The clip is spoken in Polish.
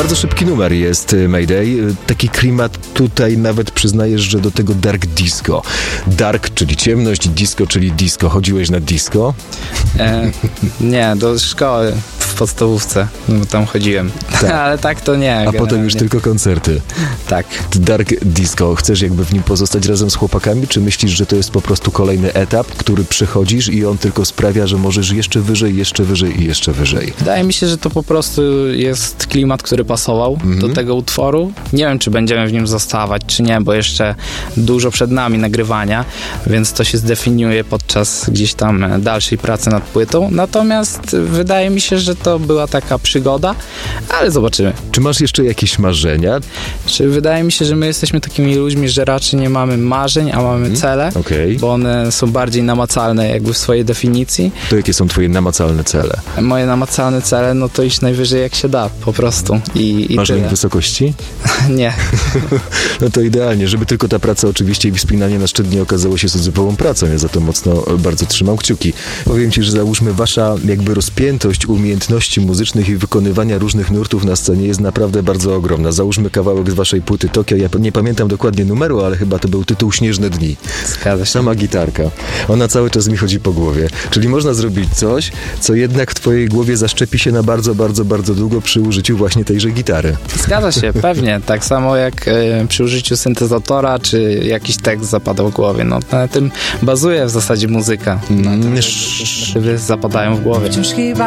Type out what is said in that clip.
Bardzo szybki numer jest Mayday. Taki klimat tutaj nawet przyznajesz, że do tego dark disco. Dark, czyli ciemność, disco, czyli disco. Chodziłeś na disco? Nie, do szkoły w podstawówce, bo tam chodziłem. Tak. Ale tak to nie. A generalnie. potem już tylko koncerty. Tak. Dark disco. Chcesz jakby w nim pozostać razem z chłopakami, czy myślisz, że to jest po prostu kolejny etap, który przechodzisz i on tylko sprawia, że możesz jeszcze wyżej i jeszcze wyżej? Wydaje mi się, że to po prostu jest klimat, który pasował do tego utworu. Nie wiem, czy będziemy w nim zostawać, czy nie, bo jeszcze dużo przed nami nagrywania, więc to się zdefiniuje podczas gdzieś tam dalszej pracy nad płytą. Natomiast wydaje mi się, że to była taka przygoda, ale zobaczymy. Czy masz jeszcze jakieś marzenia? Wydaje mi się, że my jesteśmy takimi ludźmi, że raczej nie mamy marzeń, a mamy cele, Okej. bo one są bardziej namacalne jakby w swojej definicji. To jakie są twoje namacalne cele? Moje namacalne cele, no to iść najwyżej jak się da, po prostu. I Marzeń tyle. wysokości? Nie. No to idealnie, żeby tylko ta praca oczywiście i wspinanie na szczyt nie okazało się syzyfową pracą. Ja za to mocno bardzo trzymam kciuki. Powiem ci, że załóżmy wasza jakby rozpiętość umiejętności muzycznych i wykonywania różnych nurtów na scenie jest naprawdę bardzo ogromna. Załóżmy kawałek z waszej płyty Tokio. Ja nie pamiętam dokładnie numeru, ale chyba to był tytuł Śnieżne dni. Zgadza się. Sama gitarka. Ona cały czas mi chodzi po głowie. Czyli można zrobić coś, co jednak w twojej głowie zaszczepi się na bardzo, bardzo, bardzo długo przy użyciu właśnie tejże gitary. Zgadza się, pewnie. Tak samo jak przy użyciu syntezatora, czy jakiś tekst zapadał w głowie. No, na tym bazuje w zasadzie muzyka. Na tym, że zapadają w głowie.